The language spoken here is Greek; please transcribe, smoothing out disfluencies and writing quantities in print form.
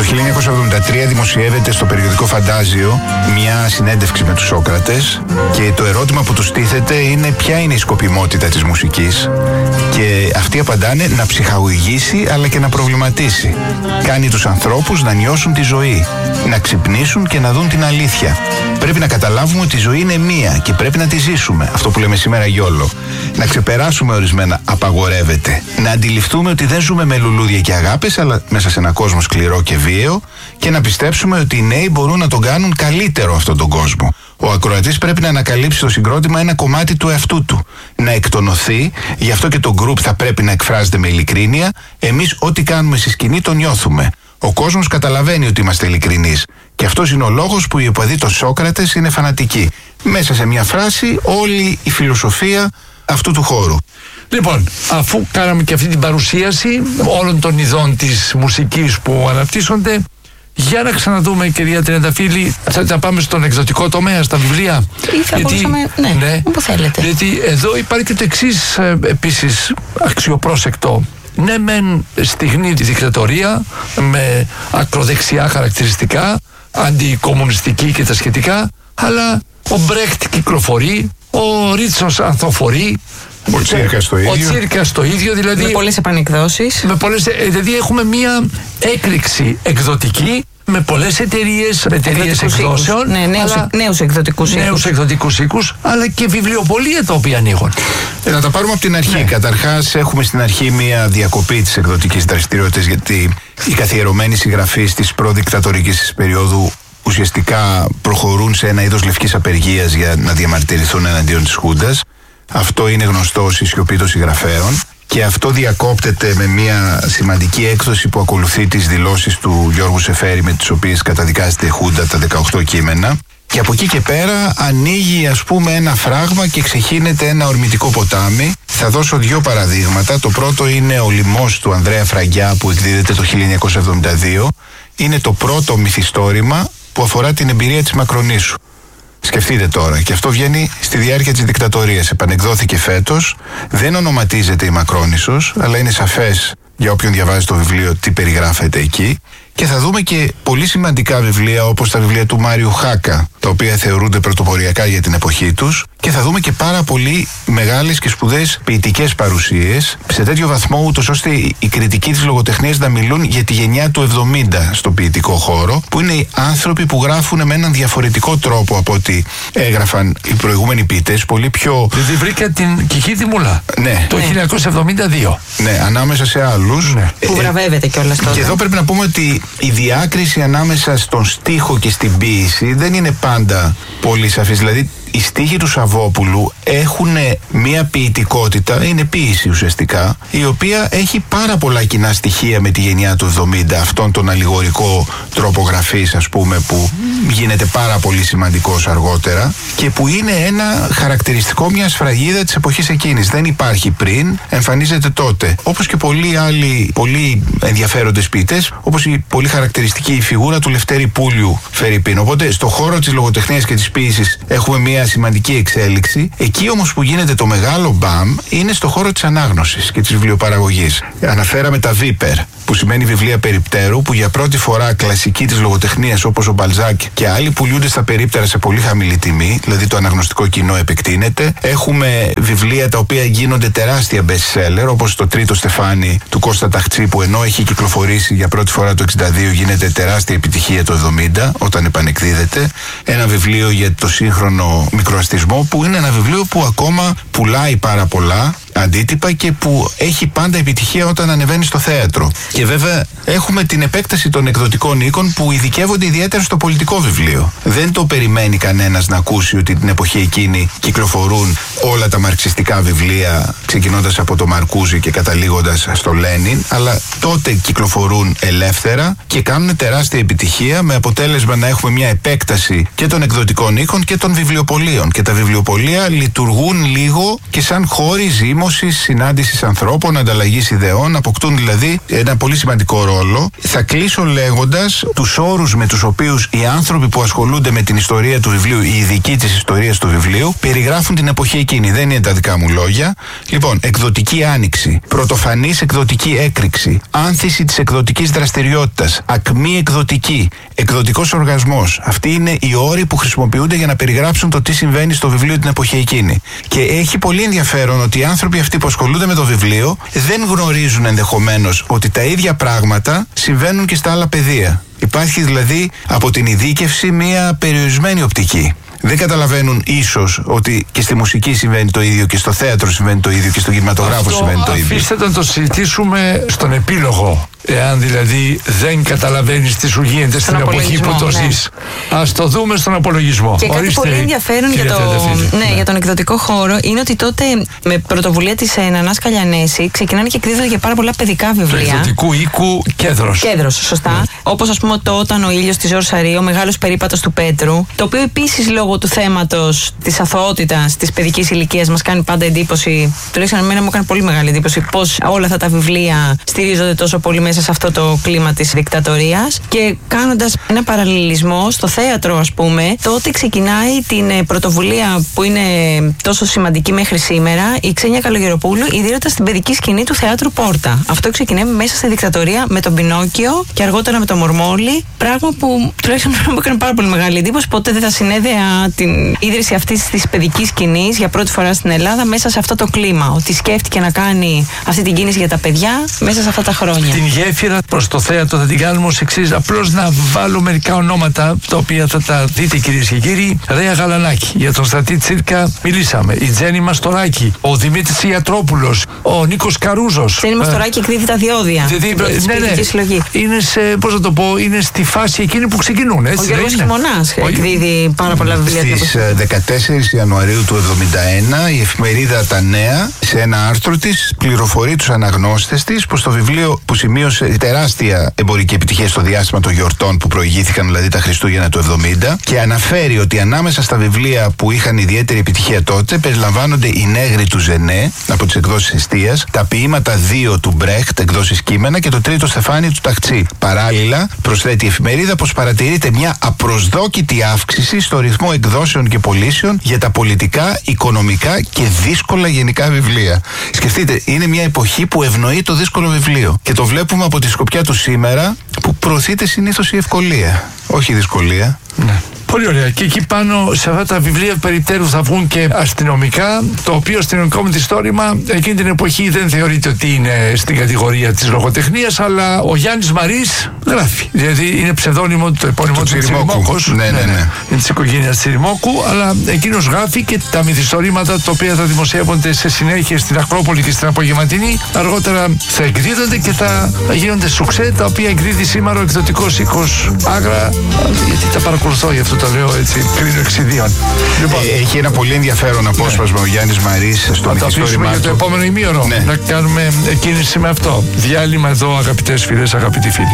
Το 1973 δημοσιεύεται στο περιοδικό Φαντάζιο μια συνέντευξη με τους Σώκρατες και το ερώτημα που τους τίθεται είναι ποια είναι η σκοπιμότητα της μουσικής, και αυτοί απαντάνε να ψυχαγωγήσει αλλά και να προβληματίσει. Κάνει τους ανθρώπους να νιώσουν τη ζωή, να ξυπνήσουν και να δουν την αλήθεια. Πρέπει να καταλάβουμε ότι η ζωή είναι μία και πρέπει να τη ζήσουμε, αυτό που λέμε σήμερα γιόλο. Να ξεπεράσουμε ορισμένα απαγορεύεται. Να αντιληφθούμε ότι δεν ζούμε με λουλούδια και αγάπες, αλλά μέσα σε ένα κόσμο σκληρό και βίαιο, και να πιστέψουμε ότι οι νέοι μπορούν να τον κάνουν καλύτερο αυτόν τον κόσμο. Ο ακροατής πρέπει να ανακαλύψει στο συγκρότημα ένα κομμάτι του εαυτού του, να εκτονωθεί, γι' αυτό και το γκρουπ θα πρέπει να εκφράζεται με ειλικρίνεια. Εμείς ό,τι κάνουμε στη σκηνή το νιώθουμε. Ο κόσμος καταλαβαίνει ότι είμαστε ειλικρινείς. Και αυτός είναι ο λόγος που οι οπαδοί των Σώκρατες είναι φανατικοί. Μέσα σε μια φράση όλη η φιλοσοφία αυτού του χώρου. Λοιπόν, αφού κάναμε και αυτή την παρουσίαση όλων των ειδών της μουσικής που αναπτύσσονται, για να ξαναδούμε, κυρία Τριανταφύλλη, θα πάμε στον εκδοτικό τομέα, στα βιβλία. Ή θα μπορούσαμε, ναι, όπου θέλετε. Γιατί εδώ υπάρχει και το εξής επίσης αξιοπρόσεκτο. Ναι, μεν στιγνή τη δικτατορία με ακροδεξιά χαρακτηριστικά, αντικομμουνιστική και τα σχετικά, αλλά ο Μπρέχτ κυκλοφορεί, ο Ρίτσος ανθοφορεί, ο Τσίρκας το ίδιο. Δηλαδή, με πολλές επανεκδόσεις. Δηλαδή έχουμε μία έκρηξη εκδοτική με πολλές εταιρείες εκδόσεων. Ναι, νέους εκδοτικούς οίκους. Αλλά και βιβλιοπωλεία τα οποία ανοίγουν. Να τα πάρουμε από την αρχή. Καταρχάς, έχουμε στην αρχή μία διακοπή της εκδοτικής δραστηριότητας, γιατί οι καθιερωμένοι συγγραφείς της προδικτατορικής περίοδου ουσιαστικά προχωρούν σε ένα είδος λευκής απεργίας για να διαμαρτυρηθούν εναντίον της Χούντας. Αυτό είναι γνωστό ως η σιωπή των συγγραφέων, και αυτό διακόπτεται με μια σημαντική έκδοση που ακολουθεί τις δηλώσεις του Γιώργου Σεφέρη, με τις οποίες καταδικάζεται η Χούντα, τα 18 κείμενα. Και από εκεί και πέρα ανοίγει, ας πούμε, ένα φράγμα και ξεχύνεται ένα ορμητικό ποτάμι. Θα δώσω δύο παραδείγματα. Το πρώτο είναι ο Λιμός του Ανδρέα Φραγκιά, που εκδίδεται το 1972. Είναι το πρώτο μυθιστόρημα που αφορά την εμπειρία της Μακρονήσου. Σκεφτείτε τώρα, και αυτό βγαίνει στη διάρκεια της δικτατορίας. Επανεκδόθηκε φέτος, δεν ονοματίζεται η Μακρόνισσος, αλλά είναι σαφές για όποιον διαβάζει το βιβλίο τι περιγράφεται εκεί. Και θα δούμε και πολύ σημαντικά βιβλία, όπως τα βιβλία του Μάριου Χάκα, τα οποία θεωρούνται πρωτοποριακά για την εποχή τους. Και θα δούμε και πάρα πολύ μεγάλες και σπουδαίες ποιητικές παρουσίες, σε τέτοιο βαθμό ούτως ώστε οι κριτικοί της λογοτεχνίας να μιλούν για τη γενιά του 70 στο ποιητικό χώρο, που είναι οι άνθρωποι που γράφουν με έναν διαφορετικό τρόπο από ό,τι έγραφαν οι προηγούμενοι ποιητές, πολύ πιο... Δηλαδή βρήκα την Κιχίδη Μουλά, ναι, το 1972. Ναι, ανάμεσα σε άλλους. Ναι. Που βραβεύεται κιόλας τότε. Και εδώ πρέπει να πούμε ότι η διάκριση ανάμεσα στον στίχο και στην ποίηση δεν είναι πάντα πολύ σαφής. Δηλαδή, οι στίχοι του Σαββόπουλου έχουν μια ποιητικότητα, είναι ποίηση ουσιαστικά, η οποία έχει πάρα πολλά κοινά στοιχεία με τη γενιά του 70, αυτόν τον αλληγορικό τρόπο γραφής, ας πούμε, που γίνεται πάρα πολύ σημαντικός αργότερα και που είναι ένα χαρακτηριστικό μια σφραγίδα της εποχής εκείνης. Δεν υπάρχει πριν, εμφανίζεται τότε. Όπως και πολλοί άλλοι πολύ ενδιαφέροντες ποιητές, όπως η πολύ χαρακτηριστική φιγούρα του Λευτέρη Πούλιου φερειπίν. Οπότε στο χώρο της λογοτεχνίας και της ποίησης έχουμε μια σημαντική εξέλιξη. Εκεί όμως που γίνεται το μεγάλο μπαμ είναι στο χώρο της ανάγνωσης και της βιβλιοπαραγωγής. Αναφέραμε τα Βίπερ, που σημαίνει βιβλία περιπτέρου, που για πρώτη φορά κλασική της λογοτεχνίας όπως ο Μπαλζάκ και άλλοι πουλούνται στα περίπτερα σε πολύ χαμηλή τιμή, δηλαδή το αναγνωστικό κοινό επεκτείνεται. Έχουμε βιβλία τα οποία γίνονται τεράστια best seller, όπως το Τρίτο Στεφάνι του Κώστα Ταχτσή, που ενώ έχει κυκλοφορήσει για πρώτη φορά το 62 γίνεται τεράστια επιτυχία το 70 όταν επανεκδίδεται. Ένα βιβλίο για το σύγχρονο μικροαστισμό, που είναι ένα βιβλίο που ακόμα πουλάει πάρα πολλά αντίτυπα και που έχει πάντα επιτυχία όταν ανεβαίνει στο θέατρο. Και βέβαια έχουμε την επέκταση των εκδοτικών οίκων που ειδικεύονται ιδιαίτερα στο πολιτικό βιβλίο. Δεν το περιμένει κανένας να ακούσει ότι την εποχή εκείνη κυκλοφορούν όλα τα μαρξιστικά βιβλία, ξεκινώντας από το Μαρκούζι και καταλήγοντας στο Λένιν, αλλά τότε κυκλοφορούν ελεύθερα και κάνουν τεράστια επιτυχία, με αποτέλεσμα να έχουμε μια επέκταση και των εκδοτικών οίκων και των βιβλιοπωλείων. Και τα βιβλιοπωλεία λειτουργούν λίγο και σαν χώροι ζήμων ενδυνάμωσης, συνάντησης ανθρώπων, ανταλλαγής ιδεών, αποκτούν δηλαδή ένα πολύ σημαντικό ρόλο. Θα κλείσω λέγοντας τους όρους με τους οποίους οι άνθρωποι που ασχολούνται με την ιστορία του βιβλίου, οι ειδικοί της ιστορίας του βιβλίου, περιγράφουν την εποχή εκείνη. Δεν είναι τα δικά μου λόγια. Λοιπόν, εκδοτική άνοιξη, πρωτοφανής εκδοτική έκρηξη, άνθηση της εκδοτικής δραστηριότητας, ακμή εκδοτική, εκδοτικός οργασμός. Αυτοί είναι οι όροι που χρησιμοποιούνται για να περιγράψουν το τι συμβαίνει στο βιβλίο την εποχή εκείνη. Και έχει πολύ ενδιαφέρον ότι οι άνθρωποι αυτοί που ασχολούνται με το βιβλίο δεν γνωρίζουν ενδεχομένως ότι τα ίδια πράγματα συμβαίνουν και στα άλλα πεδία. Υπάρχει δηλαδή από την ειδίκευση μια περιορισμένη οπτική. Δεν καταλαβαίνουν ίσως ότι και στη μουσική συμβαίνει το ίδιο και στο θέατρο συμβαίνει το ίδιο και στον κινηματογράφο συμβαίνει το ίδιο. Αφήστε να το συζητήσουμε στον επίλογο. Εάν δηλαδή δεν καταλαβαίνεις τι σου γίνεται στην εποχή που το ζεις. Ας το δούμε στον απολογισμό. Και κάτι πολύ ενδιαφέρον για τον εκδοτικό χώρο είναι ότι τότε με πρωτοβουλία της Νανάς Καλιανέση ξεκινάνε και εκδίδονται και πάρα πολλά παιδικά βιβλία. Του εκδοτικού οίκου Κέδρος. Κέδρος, σωστά. Όπως ας πούμε το Όταν ο ήλιος της Ζορς Σαρή, ο Μεγάλος περίπατος του Πέτρου, το οποίο επίσης λόγω του θέματος της αθωότητας της παιδικής ηλικίας μας κάνει πάντα εντύπωση. Τουλάχιστον εμένα μου έκανε πολύ μεγάλη εντύπωση πώς όλα αυτά τα βιβλία στηρίζονται τόσο πολύ μέσα σε αυτό το κλίμα της δικτατορίας. Και κάνοντας ένα παραλληλισμό στο θέατρο, ας πούμε, τότε ξεκινάει την πρωτοβουλία που είναι τόσο σημαντική μέχρι σήμερα η Ξένια Καλογεροπούλου, ιδρύοντας την παιδική σκηνή του θεάτρου Πόρτα. Αυτό ξεκινάει μέσα στη δικτατορία με τον Πινόκιο και αργότερα με τον Μορμόλη. Πράγμα που τουλάχιστον μου έκανε πάρα πολύ μεγάλη εντύπωση. Ποτέ δεν θα συνέδεα την ίδρυση αυτής της παιδικής σκηνής για πρώτη φορά στην Ελλάδα μέσα σε αυτό το κλίμα. Ότι σκέφτηκε να κάνει αυτή την κίνηση για τα παιδιά μέσα σε αυτά τα χρόνια. Την γέφυρα προς το θέατρο θα την κάνουμε ως εξής. Απλώς να βάλω μερικά ονόματα τα οποία θα τα δείτε, κυρίες και κύριοι. Ρέα Γαλανάκη, για τον Στρατή Τσίρκα μιλήσαμε. Η Τζέννη Μαστοράκη, ο Δημήτρης Ιατρόπουλος, ο Νίκος Καρούζος. Τζέννη Μαστοράκη εκδίδει τα διόδια. Ναι. Είναι σε, πώς να το πω, είναι στη φάση εκείνη που ξεκινούν. Έτσι, ο Γιώργος Χειμωνάς εκδίδει πάρα πολλά βιβλία. Στις 14 Ιανουαρίου του 1971 η εφημερίδα Τα Νέα σε ένα άρθρο της πληροφορεί τους αναγνώστες της πως το βιβλίο που σημείωσε τεράστια εμπορική επιτυχία στο διάστημα των γιορτών που προηγήθηκαν, δηλαδή τα Χριστούγεννα του 1970, και αναφέρει ότι ανάμεσα στα βιβλία που είχαν ιδιαίτερη επιτυχία τότε περιλαμβάνονται οι Νέγροι του Ζενέ από τις εκδόσεις Εστίας, τα ποίηματα 2 του Μπρέχτ, εκδόσεις Κείμενα, και το τρίτο Στεφάνι του Ταχτσί. Παράλληλα, προσθέτει η εφημερίδα πως παρατηρείται μια απροσδόκητη αύξηση στο ρυθμό εκδόσεων και πωλήσεων για τα πολιτικά, οικονομικά και δύσκολα γενικά βιβλία. Σκεφτείτε, είναι μια εποχή που ευνοεί το δύσκολο βιβλίο. Και το βλέπουμε από τη σκοπιά του σήμερα, που προωθείται συνήθως η ευκολία, όχι η δυσκολία. Ναι. Πολύ ωραία. Και εκεί πάνω σε αυτά τα βιβλία περιπτέρου θα βγουν και αστυνομικά, το οποίο αστυνομικό μυθιστόρημα εκείνη την εποχή δεν θεωρείται ότι είναι στην κατηγορία της λογοτεχνίας, αλλά ο Γιάννης Μαρής γράφει. Δηλαδή είναι ψευδόνυμο, το επώνυμο του Τσιριμόκος. Ναι. Είναι της οικογένειας Τσιριμόκου, αλλά εκείνος γράφει και τα μυθιστορήματα τα οποία θα δημοσιεύονται σε συνέχεια στην Ακρόπολη και στην Απογευματινή. Αργότερα θα εκδίδονται και θα γίνονται σουξέ, τα οποία εκδίδει σήμερα ο εκδοτικός οίκος Άγρα, γιατί τα παρακολουθώ γι' αυτό το λέω έτσι, κρίνω εξιδίων. Λοιπόν, έχει ένα πολύ ενδιαφέρον απόσπασμα ο Γιάννης Μαρής στο μυθιστόρημά του. Για το επόμενο ημίωρο να κάνουμε κίνηση με αυτό. Διάλειμμα εδώ, αγαπητές φίλες, αγαπητοί φίλοι.